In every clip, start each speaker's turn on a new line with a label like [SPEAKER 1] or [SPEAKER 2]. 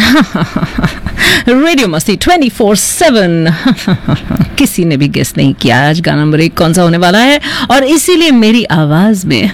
[SPEAKER 1] Radio मस्ती 24/7 किसी ने भी गेस नहीं किया आज गाना नंबर 1 कौन सा होने वाला है, और इसीलिए मेरी आवाज में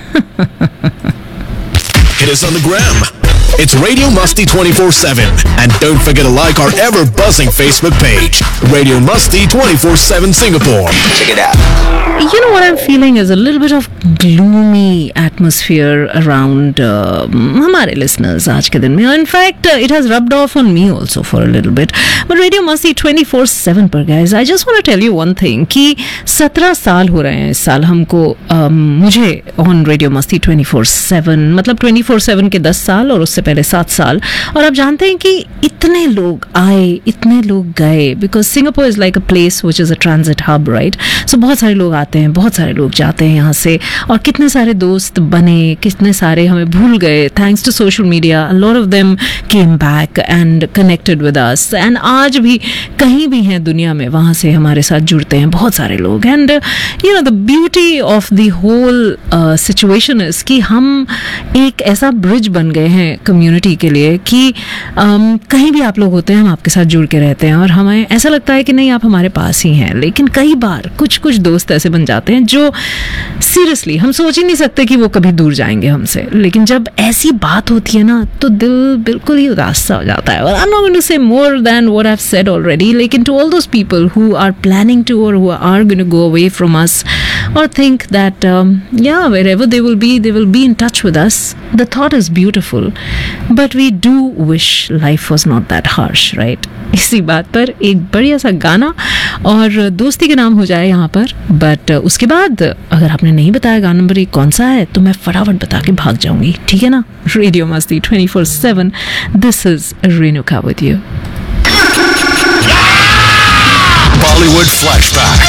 [SPEAKER 2] Hit us on the gram. It's Radio Musty 24/7. And don't forget to like our ever-buzzing Facebook page, Radio Musty 24/7 Singapore. Check it out.
[SPEAKER 1] You know what I'm feeling is a little bit of gloomy atmosphere around हमारे listeners आज के दिन में. In fact, it has rubbed off on me also for a little bit. But Radio Musty 24/7 पर guys, I just want to tell you one thing कि 17 साल हो रहे हैं इस साल हमको, मुझे on Radio Musty 24/7, मतलब 24/7 के 10 साल और उससे पहले 7 साल. और आप जानते हैं कि इतने लोग आए, इतने लोग गए, because Singapore is like a place which is a transit hub, right? So बहुत सारे लोग आते हैं, बहुत सारे लोग जाते हैं यहाँ से, और कितने सारे दोस्त बने, कितने सारे हमें भूल गए thanks to social media. A lot of them came back and connected with us, and आज भी कहीं भी हैं दुनिया में वहाँ से हमारे साथ जुड़ते हैं बहुत सारे लोग. And you know the beauty of the whole situation is कि हम एक ऐसा ब्रिज बन गए हैं कम्युनिटी के लिए कि कहीं भी आप लोग होते हैं हम आपके साथ जुड़ के रहते हैं, और हमें ऐसा लगता है कि नहीं आप हमारे पास ही हैं. लेकिन कई बार कुछ दोस्त ऐसे बन जाते हैं जो सीरियसली हम सोच ही नहीं सकते कि वो कभी दूर जाएंगे हमसे, लेकिन जब ऐसी बात होती है ना तो दिल बिल्कुल ही उदास सा हो जाता है. I'm not going to say more than what I've said already, लेकिन to all those people who are planning to or who are going to go away from us or think that yeah, wherever they will be in touch with us, the thought is beautiful, but we do wish life was not that harsh, right? इसी बात पर एक बढ़िया सा गाना और दोस्ती के नाम हो जाए यहाँ पर. बट उसके बाद अगर आपने नहीं बताया गाना नंबर 1 कौन सा है तो मैं फटाफट बता के भाग जाऊंगी, ठीक है ना? रेडियो मस्ती 24/7. This is Renuka with you.
[SPEAKER 2] Bollywood Flashback.